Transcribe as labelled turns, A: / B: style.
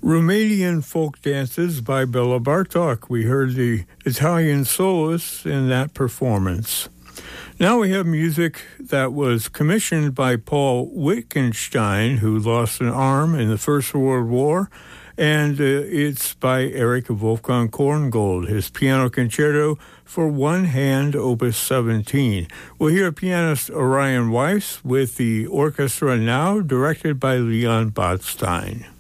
A: Romanian folk dances by Bela Bartok. We heard the Italian soloists in that performance. Now we have music that was commissioned by Paul Wittgenstein, who lost an arm in the First World War, and it's by Erich Wolfgang Korngold, his piano concerto for one hand, Opus 17. We'll hear pianist Orion Weiss with the orchestra now, directed by Leon Botstein.